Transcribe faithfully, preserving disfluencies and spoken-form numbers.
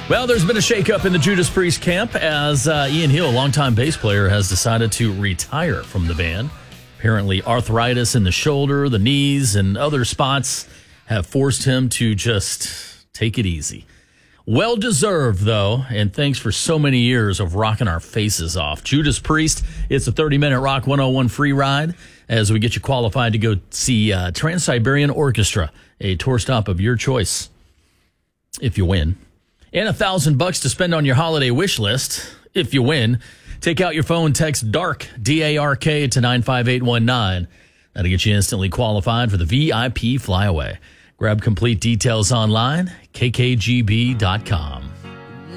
Well, there's been a shakeup in the Judas Priest camp as uh, Ian Hill, a longtime bass player, has decided to retire from the band. Apparently, arthritis in the shoulder, the knees, and other spots have forced him to just take it easy. Well deserved, though, and thanks for so many years of rocking our faces off. Judas Priest, it's a thirty-minute Rock one oh one free ride as we get you qualified to go see uh, Trans-Siberian Orchestra, a tour stop of your choice, if you win. And a thousand bucks to spend on your holiday wish list, if you win. Take out your phone, text DARK, D A R K, to nine five eight one nine. That'll get you instantly qualified for the V I P flyaway. Grab complete details online, k k g b dot com.